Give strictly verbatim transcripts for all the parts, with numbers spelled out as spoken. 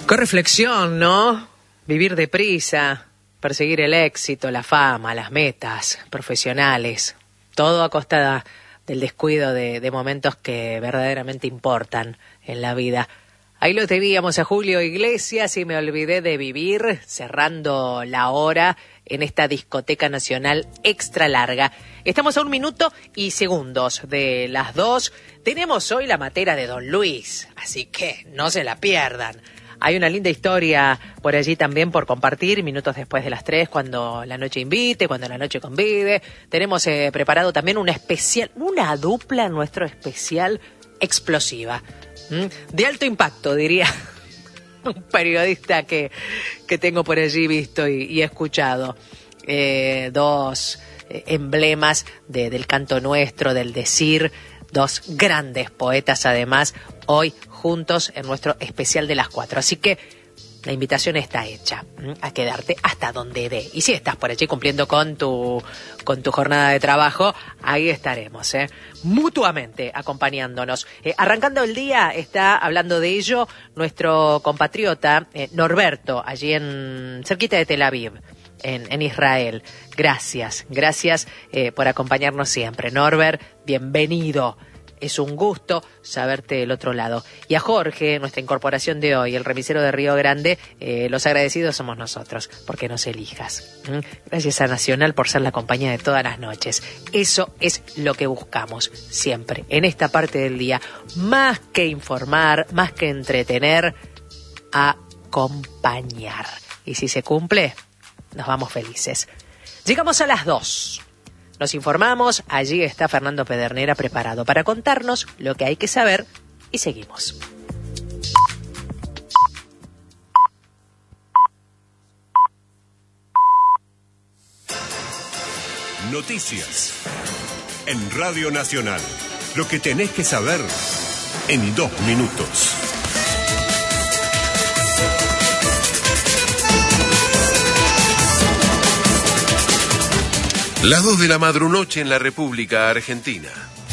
Qué reflexión, ¿no? Vivir deprisa, perseguir el éxito, la fama, las metas profesionales, todo a costa del descuido de, de momentos que verdaderamente importan en la vida. Ahí lo teníamos a Julio Iglesias y me olvidé de vivir, cerrando la hora en esta discoteca nacional extra larga. Estamos a un minuto y segundos de las dos. Tenemos hoy la matera de Don Luis, así que no se la pierdan. Hay una linda historia por allí también por compartir, minutos después de las tres, cuando la noche invite, cuando la noche convide. Tenemos eh, preparado también una especial, una dupla nuestro especial explosiva. ¿Mm? De alto impacto, diría un periodista que, que tengo por allí visto y, y escuchado. Eh, dos eh, emblemas de, del canto nuestro, del decir, dos grandes poetas además, hoy juntos en nuestro especial de las cuatro. Así que la invitación está hecha ¿m? a quedarte hasta donde dé. Y si estás por allí cumpliendo con tu, con tu jornada de trabajo, ahí estaremos, ¿eh? mutuamente acompañándonos. Eh, arrancando el día, está hablando de ello nuestro compatriota eh, Norberto, allí en cerquita de Tel Aviv. En, en Israel. Gracias, gracias eh, por acompañarnos siempre. Norbert, bienvenido. Es un gusto saberte del otro lado. Y a Jorge, nuestra incorporación de hoy, el remisero de Río Grande, eh, los agradecidos somos nosotros, porque nos elijas. ¿Mm? Gracias a Nacional por ser la compañía de todas las noches. Eso es lo que buscamos siempre, en esta parte del día. Más que informar, más que entretener, acompañar. Y si se cumple, nos vamos felices. Llegamos a las dos. Nos informamos, allí está Fernando Pedernera preparado para contarnos lo que hay que saber y seguimos. Noticias en Radio Nacional. Lo que tenés que saber en dos minutos. Las dos de la madrunoche en la República Argentina.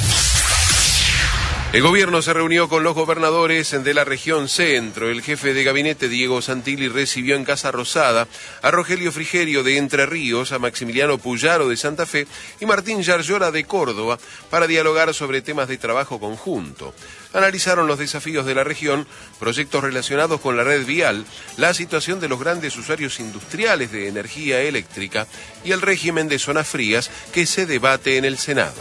El gobierno se reunió con los gobernadores de la región centro. El jefe de gabinete, Diego Santilli, recibió en Casa Rosada a Rogelio Frigerio de Entre Ríos, a Maximiliano Puyaro de Santa Fe y Martín Yarlora de Córdoba para dialogar sobre temas de trabajo conjunto. Analizaron los desafíos de la región, proyectos relacionados con la red vial, la situación de los grandes usuarios industriales de energía eléctrica y el régimen de zonas frías que se debate en el Senado.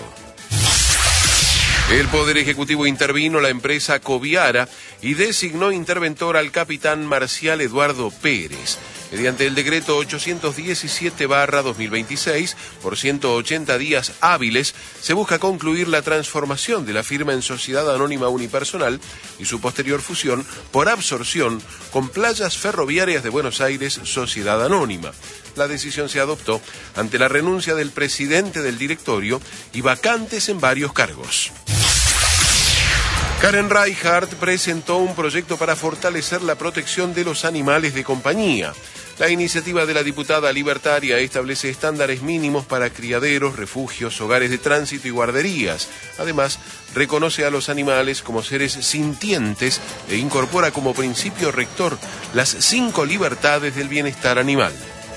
El Poder Ejecutivo intervino la empresa Coviara y designó interventor al capitán Marcial Eduardo Pérez. Mediante el decreto ochocientos diecisiete barra dos mil veintiséis, por ciento ochenta días hábiles, se busca concluir la transformación de la firma en sociedad anónima unipersonal y su posterior fusión por absorción con Playas Ferroviarias de Buenos Aires, Sociedad Anónima. La decisión se adoptó ante la renuncia del presidente del directorio y vacantes en varios cargos. Karen Reichardt presentó un proyecto para fortalecer la protección de los animales de compañía. La iniciativa de la diputada libertaria establece estándares mínimos para criaderos, refugios, hogares de tránsito y guarderías. Además, reconoce a los animales como seres sintientes e incorpora como principio rector las cinco libertades del bienestar animal.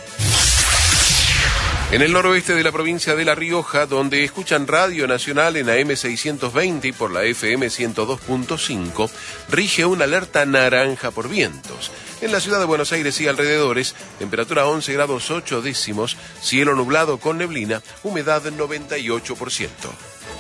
En el noroeste de la provincia de La Rioja, donde escuchan Radio Nacional en A M seiscientos veinte y por la F M ciento dos punto cinco, rige una alerta naranja por vientos. En la ciudad de Buenos Aires y alrededores, temperatura once grados ocho décimos, cielo nublado con neblina, humedad noventa y ocho por ciento.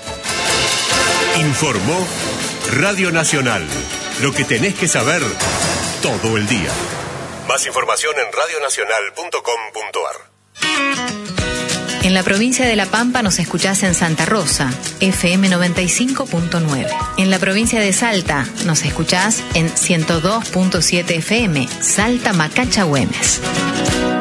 Informó Radio Nacional. Lo que tenés que saber todo el día. Más información en radio nacional punto com punto a r. En la provincia de La Pampa nos escuchás en Santa Rosa, F M noventa y cinco punto nueve. En la provincia de Salta nos escuchás en ciento dos punto siete F M, Salta Macacha Güemes.